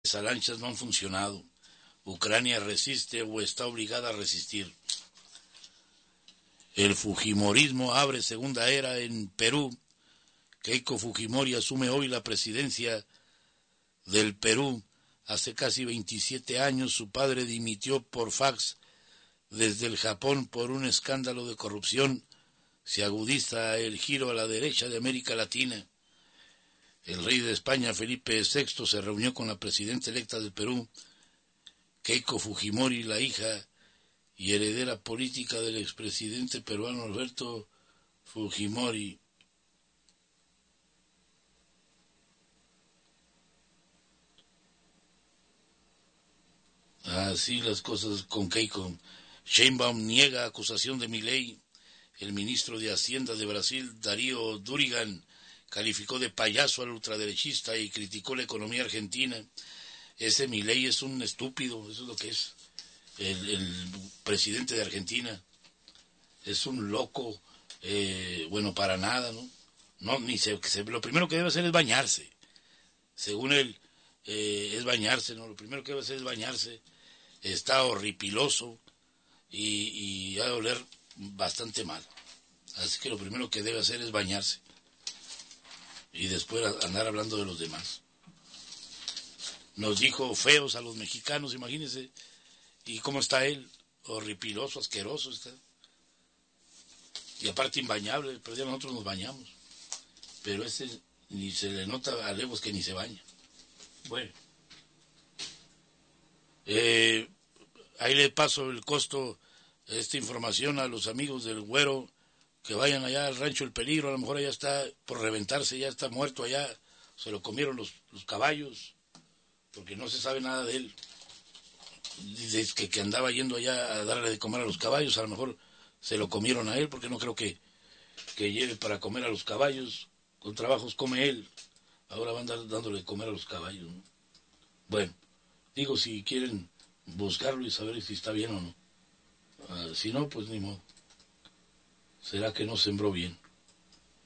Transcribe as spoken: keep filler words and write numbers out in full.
Las lanchas no han funcionado. Ucrania resiste o está obligada a resistir. El fujimorismo abre segunda era en Perú. Keiko Fujimori asume hoy la presidencia del Perú. Hace casi veintisiete años su padre dimitió por fax desde el Japón por un escándalo de corrupción. Se agudiza el giro a la derecha de América Latina. El rey de España, Felipe sexto, se reunió con la presidenta electa del Perú, Keiko Fujimori, la hija y heredera política del expresidente peruano Alberto Fujimori. Así las cosas con Keiko. Sheinbaum niega acusación de Milei. El ministro de Hacienda de Brasil, Darío Durigan, calificó de payaso al ultraderechista y criticó la economía argentina. Ese Milei es un estúpido, eso es lo que es. El, el presidente de Argentina es un loco, eh, bueno, para nada, ¿no? No, ni se, se, lo primero que debe hacer es bañarse. Según él, eh, es bañarse, ¿no? Lo primero que debe hacer es bañarse. Está horripiloso y, y ha de oler bastante mal. Así que lo primero que debe hacer es bañarse. Y después andar hablando de los demás. Nos dijo feos a los mexicanos, imagínense. ¿Y cómo está él? Horripiloso, asqueroso está. Y aparte imbañable, pero ya nosotros nos bañamos. Pero este ni se le nota a leguas que ni se baña. Bueno. Eh, ahí le paso el costo de esta información a los amigos del Güero, que vayan allá al Rancho El Peligro. A lo mejor allá está por reventarse, ya está muerto allá. Se lo comieron los, los caballos, porque no se sabe nada de él. Dice que, que andaba yendo allá a darle de comer a los caballos. A lo mejor se lo comieron a él, porque no creo que, que lleve para comer a los caballos. Con trabajos come él. Ahora va a andar dándole de comer a los caballos, ¿no? Bueno, digo, si quieren buscarlo y saber si está bien o no. Uh, si no, pues ni modo. Será que no sembró bien.